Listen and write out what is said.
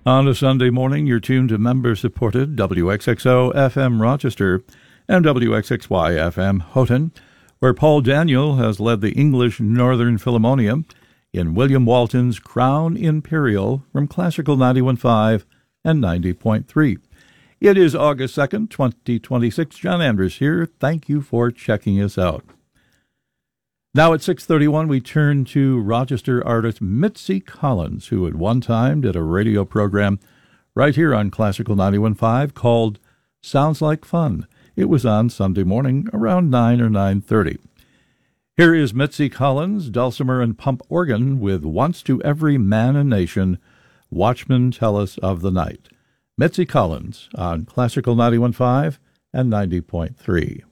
On a Sunday morning, you're tuned to member-supported WXXO FM Rochester and WXXY FM Houghton, where Paul Daniel has led the English Northern Philharmonium in William Walton's Crown Imperial from Classical 91.5 and 90.3. It is August 2nd, 2026. John Andrus here. Thank you for checking us out. Now at 6:31, we turn to Rochester artist Mitzi Collins, who at one time did a radio program right here on Classical 91.5 called Sounds Like Fun. It was on Sunday morning around 9 or 9:30. Here is Mitzi Collins, dulcimer and pump organ with Once to Every Man and Nation, Watchmen Tell Us of the Night. Mitzi Collins on Classical 91.5 and 90.3.